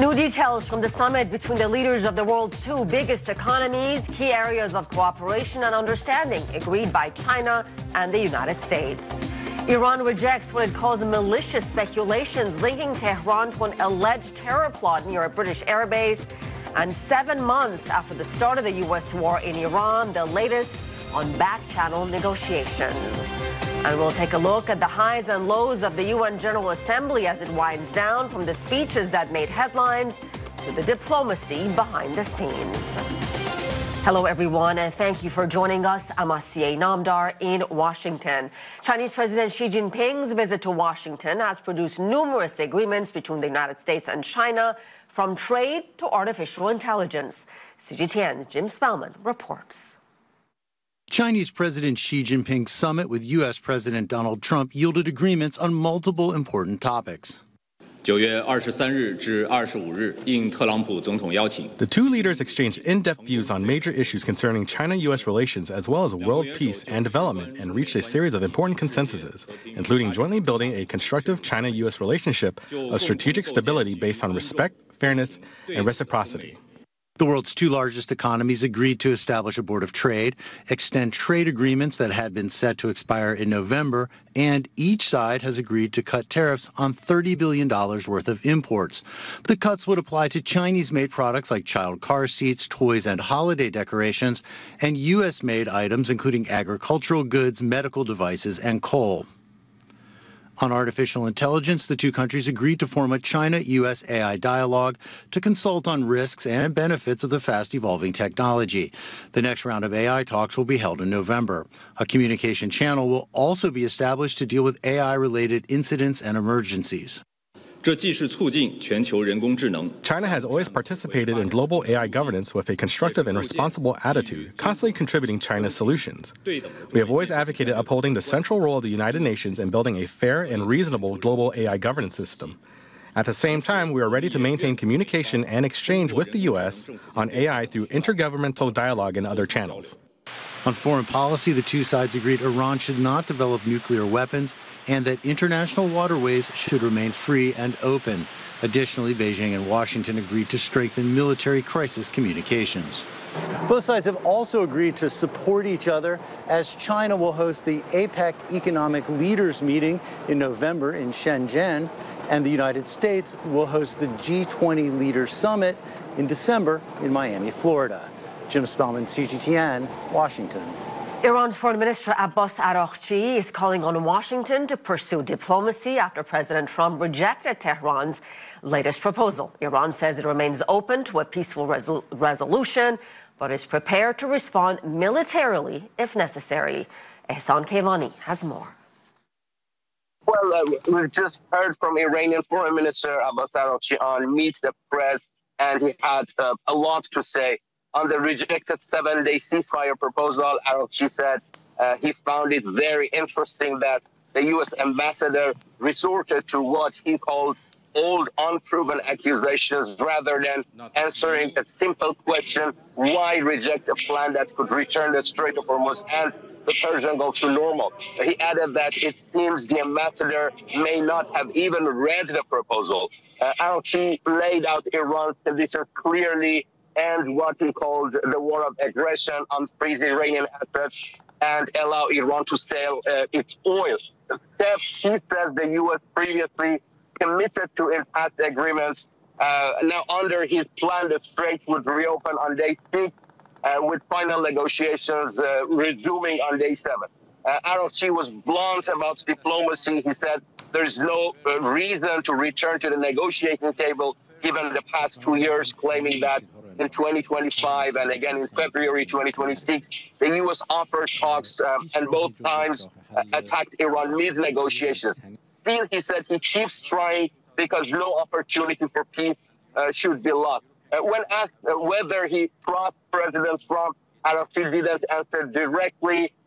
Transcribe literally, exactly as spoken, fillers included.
New details from the summit between the leaders of the world's two biggest economies, key areas of cooperation and understanding agreed by China and the United States. Iran rejects what it calls malicious speculations linking Tehran to an alleged terror plot near a British airbase. And seven months after the start of the U S war in Iran, the latest on back-channel negotiations. And we'll take a look at the highs and lows of the U N General Assembly as it winds down, from the speeches that made headlines to the diplomacy behind the scenes. Hello, everyone, and thank you for joining us. I'm Asiye Namdar in Washington. Chinese President Xi Jinping's visit to Washington has produced numerous agreements between the United States and China, from trade to artificial intelligence. C G T N's Jim Spellman reports. Chinese President Xi Jinping's summit with U S President Donald Trump yielded agreements on multiple important topics. The two leaders exchanged in-depth views on major issues concerning China-U S relations as well as world peace and development, and reached a series of important consensuses, including jointly building a constructive China-U S relationship of strategic stability based on respect, fairness, and reciprocity. The world's two largest economies agreed to establish a board of trade, extend trade agreements that had been set to expire in November, and each side has agreed to cut tariffs on thirty billion dollars worth of imports. The cuts would apply to Chinese-made products like child car seats, toys, and holiday decorations, and U S-made items including agricultural goods, medical devices, and coal. On artificial intelligence, the two countries agreed to form a China-U S A I dialogue to consult on risks and benefits of the fast-evolving technology. The next round of A I talks will be held in November. A communication channel will also be established to deal with A I-related incidents and emergencies. China has always participated in global A I governance with a constructive and responsible attitude, constantly contributing China's solutions. We have always advocated upholding the central role of the United Nations in building a fair and reasonable global A I governance system. At the same time, we are ready to maintain communication and exchange with the U S on A I through intergovernmental dialogue and other channels. On foreign policy, the two sides agreed Iran should not develop nuclear weapons and that international waterways should remain free and open. Additionally, Beijing and Washington agreed to strengthen military crisis communications. Both sides have also agreed to support each other as China will host the APEC Economic Leaders Meeting in November in Shenzhen, and the United States will host the G twenty Leaders Summit in December in Miami, Florida. Jim Spellman, C G T N, Washington. Iran's Foreign Minister Abbas Araghchi is calling on Washington to pursue diplomacy after President Trump rejected Tehran's latest proposal. Iran says it remains open to a peaceful resol- resolution, but is prepared to respond militarily if necessary. Ehsan Kevani has more. Well, uh, we've just heard from Iranian Foreign Minister Abbas Araghchi on Meet the Press, and he had uh, a lot to say. On the rejected seven-day ceasefire proposal, Araghchi said uh, he found it very interesting that the U S ambassador resorted to what he called old, unproven accusations rather than answering a simple question: why reject a plan that could return the Strait of Hormuz and the Persian Gulf to normal? He added that it seems the ambassador may not have even read the proposal. Uh, Araghchi laid out Iran's position clearly and what he called the war of aggression, unfreeze Iranian assets, and allow Iran to sell uh, its oil. Step, he says the U S previously committed to in past agreements. Uh, now, under his plan, the Strait would reopen on day six, uh, with final negotiations uh, resuming on day seven. Uh, Araghchi was blunt about diplomacy. He said there's no uh, reason to return to the negotiating table given the past two years, claiming that in twenty twenty-five and again in February twenty twenty-six, the U S offered talks um, and both times uh, attacked Iran mid-negotiations. Still, he said he keeps trying because no opportunity for peace uh, should be lost. Uh, when asked uh, whether he trusts President Trump, Araghchi didn't answer directly.